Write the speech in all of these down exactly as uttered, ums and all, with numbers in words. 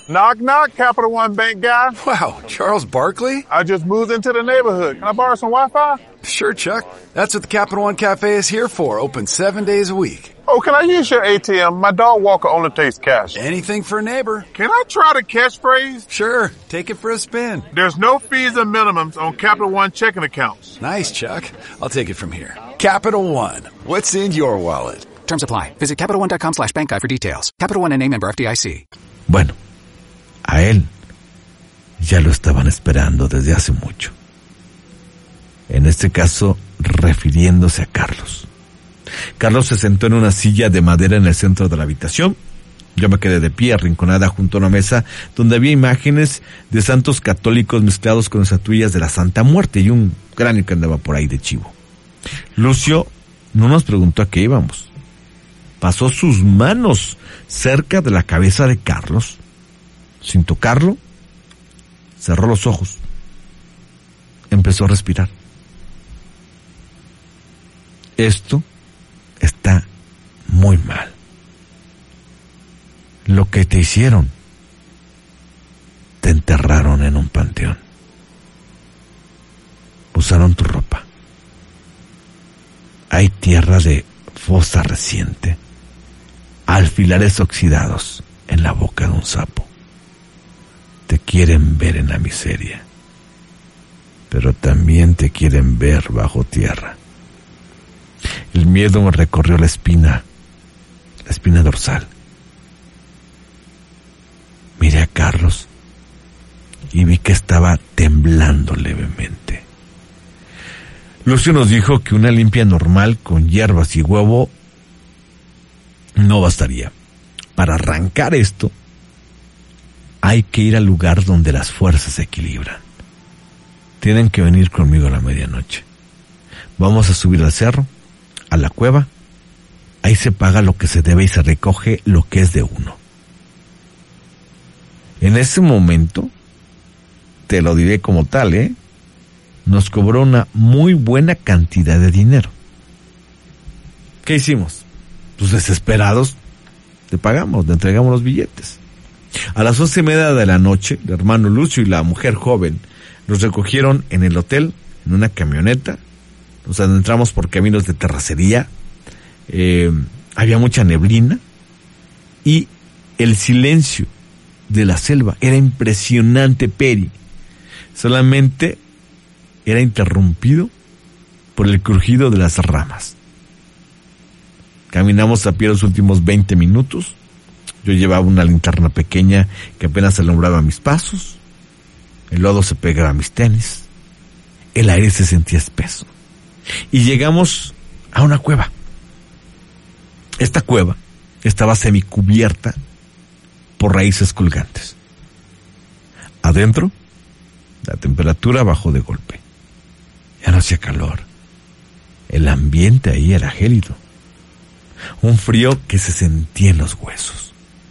Knock, knock, Capital One Bank guy. Wow, Charles Barkley? I just moved into the neighborhood. Can I borrow some Wi-Fi? Sure, Chuck. That's what the Capital One Cafe is here for, open seven days a week. Oh, can I use your A T M? My dog Walker only takes cash. Anything for a neighbor. Can I try the catchphrase? Sure, take it for a spin. There's no fees or minimums on Capital One checking accounts. Nice, Chuck. I'll take it from here. Capital One. What's in your wallet? Terms apply. Visit CapitalOne.com slash bank guide for details. Capital One and a member F D I C. Bueno, a él ya lo estaban esperando desde hace mucho. En este caso, refiriéndose a Carlos. Carlos se sentó en una silla de madera en el centro de la habitación. Yo me quedé de pie, arrinconada junto a una mesa donde había imágenes de santos católicos mezclados con estatuillas de la Santa Muerte y un cráneo que andaba por ahí de chivo. Lucio no nos preguntó a qué íbamos. Pasó sus manos cerca de la cabeza de Carlos. Sin tocarlo, cerró los ojos. Empezó a respirar. Esto está muy mal. Lo que te hicieron, te enterraron en un panteón. Usaron tu ropa. Hay tierra de fosa reciente, alfilares oxidados en la boca de un sapo. Te quieren ver en la miseria, pero también te quieren ver bajo tierra. El miedo me recorrió la espina, la espina dorsal. Miré a Carlos y vi que estaba temblando levemente. Lucio nos dijo que una limpia normal con hierbas y huevo no bastaría. Para arrancar esto, hay que ir al lugar donde las fuerzas se equilibran. Tienen que venir conmigo a la medianoche. Vamos a subir al cerro, a la cueva. Ahí se paga lo que se debe y se recoge lo que es de uno. En ese momento, te lo diré como tal, ¿eh? Nos cobró una muy buena cantidad de dinero. ¿Qué hicimos? Pues desesperados, te pagamos, te entregamos los billetes. A las once y media de la noche, el hermano Lucio y la mujer joven nos recogieron en el hotel, en una camioneta. Nos adentramos por caminos de terracería. Eh, había mucha neblina y el silencio de la selva era impresionante, Peri. Solamente era interrumpido por el crujido de las ramas. Caminamos a pie los últimos veinte minutos. Yo llevaba una linterna pequeña que apenas alumbraba mis pasos. El lodo se pegaba a mis tenis. El aire se sentía espeso. Y llegamos a una cueva. Esta cueva estaba semicubierta por raíces colgantes. Adentro, la temperatura bajó de golpe. Ya no hacía calor. El ambiente ahí era gélido. Un frío que se sentía en los huesos.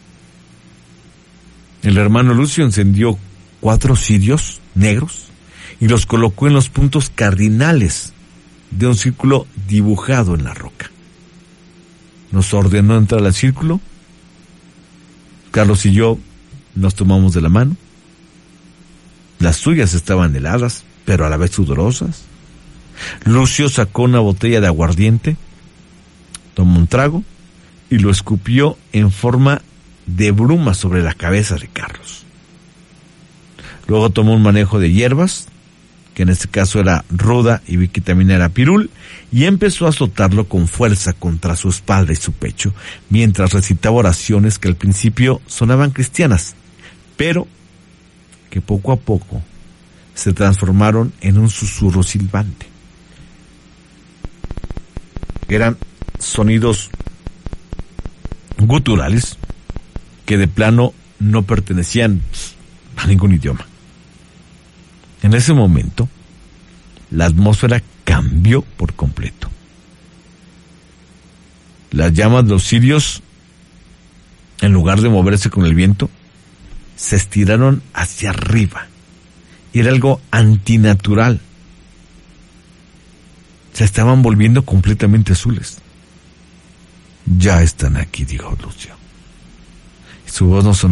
El hermano Lucio encendió cuatro cirios negros y los colocó en los puntos cardinales de un círculo dibujado en la roca. Nos ordenó entrar al círculo. Carlos y yo nos tomamos de la mano. Las suyas estaban heladas, pero a la vez sudorosas. Lucio sacó una botella de aguardiente, tomó un trago y lo escupió en forma de bruma sobre la cabeza de Carlos. Luego tomó un manejo de hierbas, que en este caso era ruda y vi que también era pirul, y empezó a azotarlo con fuerza contra su espalda y su pecho, mientras recitaba oraciones que al principio sonaban cristianas, pero que poco a poco se transformaron en un susurro silbante. Eran sonidos guturales que de plano no pertenecían a ningún idioma. En ese momento, la atmósfera cambió por completo. Las llamas de los cirios, en lugar de moverse con el viento, se estiraron hacia arriba. Y era algo antinatural. Se estaban volviendo completamente azules. Ya están aquí, dijo Lucio. Y su voz no sonó